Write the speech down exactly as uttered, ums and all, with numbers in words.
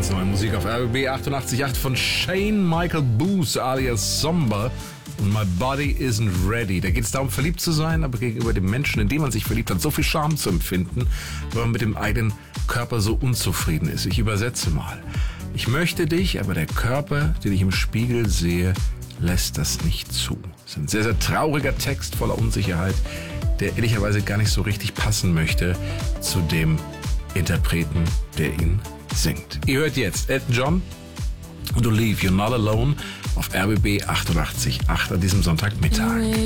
Ganz neue Musik auf R B B achtundachtzig Komma acht von Shane Michael Booth alias Somber und My Body Isn't Ready. Da geht es darum, verliebt zu sein, aber gegenüber dem Menschen, in dem man sich verliebt hat, so viel Scham zu empfinden, weil man mit dem eigenen Körper so unzufrieden ist. Ich übersetze mal. Ich möchte dich, aber der Körper, den ich im Spiegel sehe, lässt das nicht zu. Das ist ein sehr, sehr trauriger Text voller Unsicherheit, der ehrlicherweise gar nicht so richtig passen möchte zu dem Interpreten, der ihn singt. Ihr hört jetzt Elton John und Olive, You're Not Alone auf R B B achtundachtzig Komma acht an diesem Sonntagmittag.